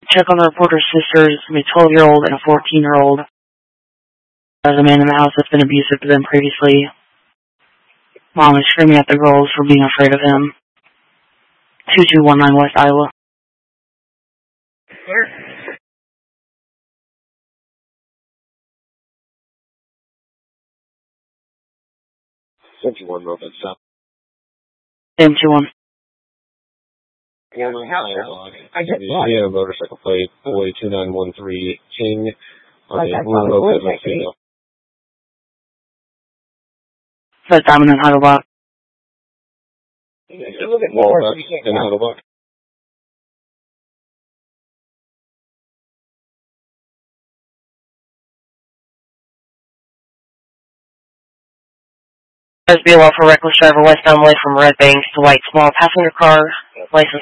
check on the reporter's sisters, a 12-year-old and a 14-year-old. There's a man in the house that's been abusive to them previously. Mom is screaming at the girls for being afraid of him. 2219 West Iowa. Where? M21 Robin South. M21. Yeah, I get Yeah, motorcycle plate 2913 King. Like I Blue probably would Moped make it. That's Diamond and Heidelbach. A little bit more so you can't And count. Heidelbach. BLL for reckless driver westbound way from Red Bank to White small passenger car. License